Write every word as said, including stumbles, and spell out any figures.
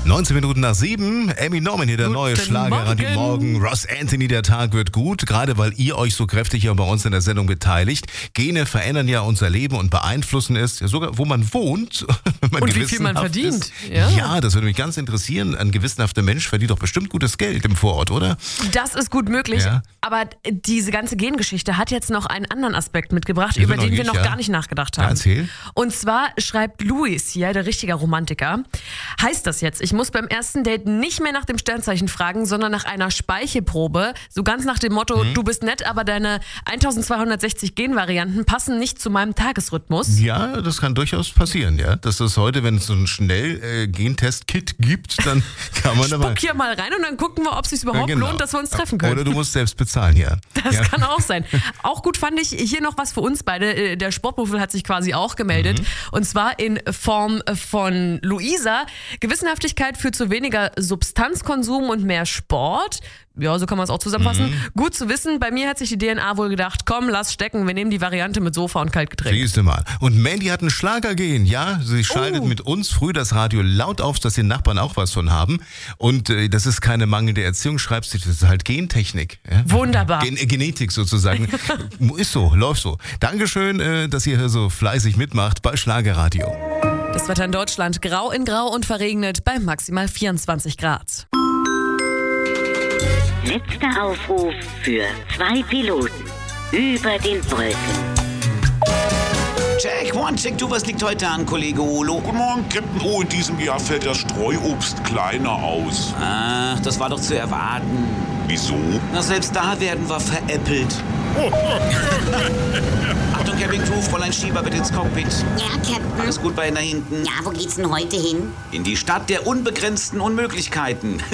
neunzehn Minuten nach sieben. Amy Norman hier, der Guten neue Schlager an den Morgen. Ross Anthony, der Tag wird gut. Gerade weil ihr euch so kräftig hier bei uns in der Sendung beteiligt. Gene verändern ja unser Leben und beeinflussen es, sogar wo man wohnt. Wenn man Und wie viel man gewissenhaft verdient. ist. Ja. ja, das würde mich ganz interessieren. Ein gewissenhafter Mensch verdient doch bestimmt gutes Geld im Vorort, oder? Das ist gut möglich, Ja. aber diese ganze Gengeschichte hat jetzt noch einen anderen Aspekt mitgebracht, Wir über sind den wir neugierig, noch ja. gar nicht nachgedacht Ja, haben. erzähl. Und zwar schreibt Luis hier, der richtige Romantiker, heißt das jetzt, ich muss beim ersten Date nicht mehr nach dem Sternzeichen fragen, sondern nach einer Speichelprobe, so ganz nach dem Motto, Mhm. du bist nett, aber deine zwölfhundertsechzig Genvarianten passen nicht zu meinem Tagesrhythmus. Ja, das kann durchaus passieren, ja. Dass das heute, wenn es so ein Schnell-Gentest-Kit gibt, dann kann man dabei. Spuck hier mal rein und dann gucken wir, ob es sich überhaupt Ja, genau. lohnt, dass wir uns treffen können. Oder du musst selbst bezahlen, ja. Das ja. kann auch sein. Auch gut fand ich hier noch was für uns beide. Der Sportmuffel hat sich quasi auch gemeldet. Mhm. Und zwar in Form von Luisa. Gewissenhaftigkeit führt zu weniger Substanzkonsum und mehr Sport. Ja, so kann man es auch zusammenfassen. Mhm. Gut zu wissen, bei mir hat sich die D N A wohl gedacht, komm, lass stecken, wir nehmen die Variante mit Sofa und Kaltgetränk. Siehst du mal. Und Mandy hat einen Schlager gehen, ja. Sie schaltet Oh. mit uns früh das Radio laut auf, dass die Nachbarn auch was von haben. Und äh, das ist keine mangelnde Erziehung, schreibst du, das ist halt Gentechnik. Ja? Wunderbar. Gen Genetik sozusagen. Ist so, läuft so. Dankeschön, äh, dass ihr hier so fleißig mitmacht bei Schlagerradio. Das Wetter in Deutschland grau in grau und verregnet bei maximal vierundzwanzig Grad. Letzter Aufruf für zwei Piloten über den Wolken. Check, one, check, du, was liegt heute an, Kollege Olo? Guten Morgen, Captain O. In diesem Jahr fällt das Streuobst kleiner aus. Ach, das war doch zu erwarten. Wieso? Na, selbst da werden wir veräppelt. Achtung, Cabin Crew, Fräulein Schieber, bitte ins Cockpit. Ja, Captain. Alles gut bei Ihnen da hinten? Ja, wo geht's denn heute hin? In die Stadt der unbegrenzten Unmöglichkeiten.